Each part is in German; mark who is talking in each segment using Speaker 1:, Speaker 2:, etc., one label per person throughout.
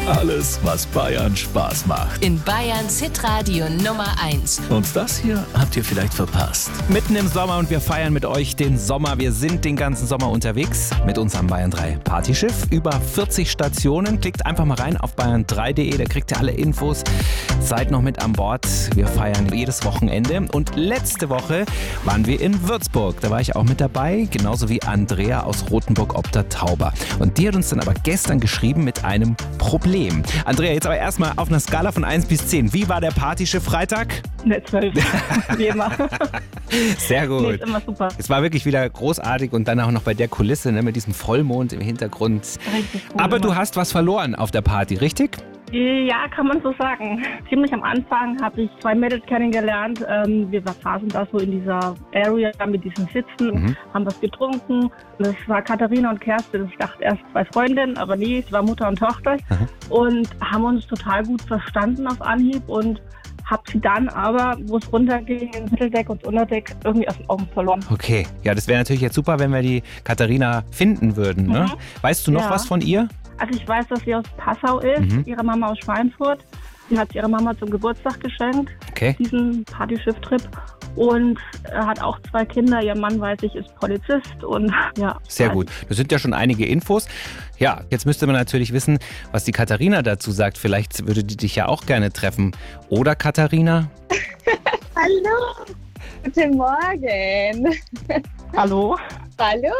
Speaker 1: Alles, was Bayern Spaß macht.
Speaker 2: In Bayerns Hitradio Nummer 1.
Speaker 1: Und das hier habt ihr vielleicht verpasst.
Speaker 3: Mitten im Sommer und wir feiern mit euch den Sommer. Wir sind den ganzen Sommer unterwegs mit unserem Bayern 3 Partyschiff. Über 40 Stationen. Klickt einfach mal rein auf bayern3.de, da kriegt ihr alle Infos. Seid noch mit an Bord. Wir feiern jedes Wochenende. Und letzte Woche waren wir in Würzburg. Da war ich auch mit dabei, genauso wie Andrea aus Rothenburg ob der Tauber. Und die hat uns dann aber gestern geschrieben mit einem Problem. Andrea, jetzt aber erstmal auf einer Skala von 1 bis 10. Wie war der Partyschiff Freitag?
Speaker 4: Eine 12, wie immer.
Speaker 3: Sehr gut.
Speaker 4: Nee, ist immer super.
Speaker 3: Es war wirklich wieder großartig und dann auch noch bei der Kulisse, ne, mit diesem Vollmond im Hintergrund.
Speaker 4: Richtig cool.
Speaker 3: Aber du hast was verloren auf der Party, richtig?
Speaker 4: Ja, kann man so sagen. Ziemlich am Anfang habe ich 2 Mädels kennengelernt. Wir saßen da so in dieser Area mit diesen Sitzen, haben was getrunken. Das war Katharina und Kerstin. Ich dachte erst 2 Freundinnen, aber nee, es war Mutter und Tochter. Und haben uns total gut verstanden auf Anhieb und habe sie dann aber, wo es runterging, ins Mitteldeck und Unterdeck, irgendwie aus den Augen verloren.
Speaker 3: Okay, ja, das wäre natürlich jetzt super, wenn wir die Katharina finden würden. Ne? Weißt du noch was von ihr?
Speaker 4: Also ich weiß, dass sie aus Passau ist, ihre Mama aus Schweinfurt. Sie hat ihre Mama zum Geburtstag geschenkt, diesen Partyschiff-Trip. Und er hat auch 2 Kinder. Ihr Mann, weiß ich, ist Polizist. Und ja.
Speaker 3: Sehr gut. Das sind ja schon einige Infos. Ja, jetzt müsste man natürlich wissen, was die Katharina dazu sagt. Vielleicht würde die dich ja auch gerne treffen. Oder, Katharina?
Speaker 5: Hallo. Guten Morgen.
Speaker 4: Hallo?
Speaker 5: Hallo.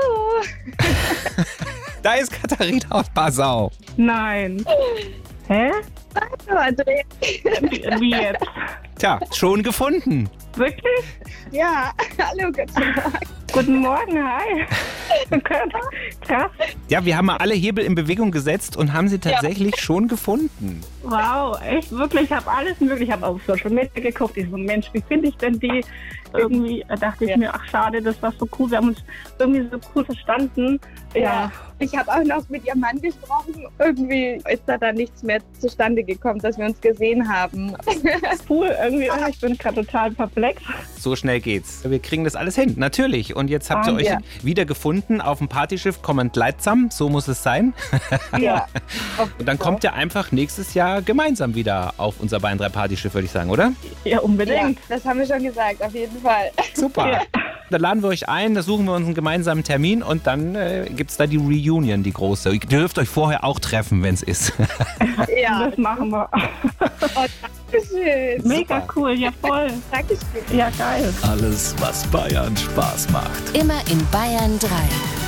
Speaker 3: Da ist Katharina aus Passau.
Speaker 4: Nein. Hä?
Speaker 5: Hallo, Andrea.
Speaker 4: Wie jetzt?
Speaker 3: Tja, schon gefunden.
Speaker 4: Wirklich?
Speaker 5: Ja, hallo, guten Morgen.
Speaker 4: Guten Morgen, hi. Krass.
Speaker 3: Ja, wir haben mal alle Hebel in Bewegung gesetzt und haben sie tatsächlich schon gefunden.
Speaker 4: Wow, echt wirklich. Ich habe alles möglich. Ich habe auf Social Media geguckt. Ich so, Mensch, wie finde ich denn die? Irgendwie dachte ich mir, ach schade, das war so cool. Wir haben uns irgendwie so cool verstanden. Ja.
Speaker 5: Ich habe auch noch mit ihrem Mann gesprochen. Irgendwie ist da dann nichts mehr zustande gekommen, dass wir uns gesehen haben.
Speaker 4: Cool, irgendwie. Ich bin gerade total perplex.
Speaker 3: So schnell geht's. Wir kriegen das alles hin, natürlich. Und jetzt habt ihr euch wieder gefunden auf dem Partyschiff Kommend Leidsam. So muss es sein.
Speaker 4: Ja.
Speaker 3: Und dann kommt ihr einfach nächstes Jahr gemeinsam wieder auf unser Bayern 3 Partyschiff, würde ich sagen, oder?
Speaker 4: Ja, unbedingt.
Speaker 5: Ja, das haben wir schon gesagt, auf jeden Fall.
Speaker 3: Super.
Speaker 4: Ja.
Speaker 3: Da laden wir euch ein, da suchen wir uns einen gemeinsamen Termin und dann gibt es da die Reunion, die große. Ihr dürft euch vorher auch treffen, wenn es ist.
Speaker 4: Ja, das machen wir.
Speaker 5: Oh, Dankeschön.
Speaker 4: Mega cool, ja voll.
Speaker 5: Dankeschön.
Speaker 4: Ja, geil.
Speaker 1: Alles, was Bayern Spaß macht.
Speaker 2: Immer in Bayern 3.